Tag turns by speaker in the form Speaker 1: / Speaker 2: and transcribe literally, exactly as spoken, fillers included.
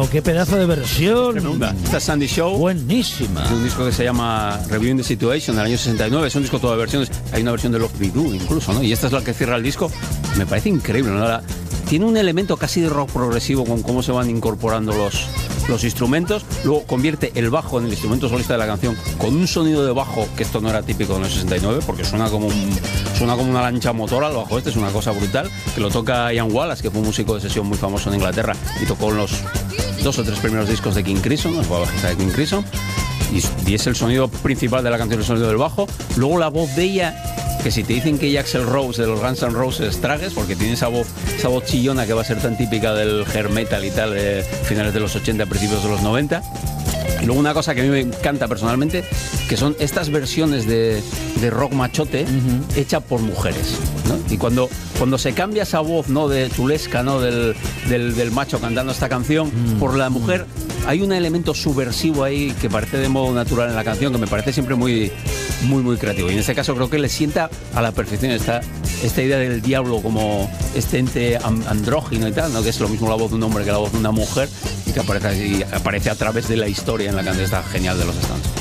Speaker 1: ¡Wow! ¡Qué pedazo de versión!
Speaker 2: Tremenda. Esta es Sandy Show.
Speaker 1: Buenísima.
Speaker 2: Un disco que se llama Reviewing the Situation del año sesenta y nueve. Es un disco todo de versiones. Hay una versión de Love Me Do incluso, ¿no? Y esta es la que cierra el disco. Me parece increíble, ¿no? La, tiene un elemento casi de rock progresivo con cómo se van incorporando los, los instrumentos. Luego convierte el bajo en el instrumento solista de la canción con un sonido de bajo que esto no era típico en el sesenta y nueve, porque suena como un, suena como una lancha motora el bajo este. Es una cosa brutal, que lo toca Ian Wallace, que fue un músico de sesión muy famoso en Inglaterra y tocó en los dos o tres primeros discos de King Crimson, fue bajista de King Crimson, y, y es el sonido principal de la canción, el sonido del bajo. Luego la voz de ella, que si te dicen que ella Axl Rose de los Guns N' Roses, tragues, porque tiene esa voz, esa voz chillona que va a ser tan típica del hair metal y tal, de finales de los ochenta, principios de los noventa. Y luego una cosa que a mí me encanta personalmente, que son estas versiones de, de rock machote, uh-huh, hecha por mujeres, ¿no? Y cuando, cuando se cambia esa voz, ¿no?, de chulesca, ¿no?, del, del, del macho cantando esta canción, uh-huh, por la mujer, hay un elemento subversivo ahí que parece de modo natural en la canción, que me parece siempre muy, muy, muy creativo. Y en este caso creo que le sienta a la perfección esta, esta idea del diablo como este ente andrógino y tal, ¿no?, que es lo mismo la voz de un hombre que la voz de una mujer, y que aparece, y aparece a través de la historia en la canción. Está genial de los Stones.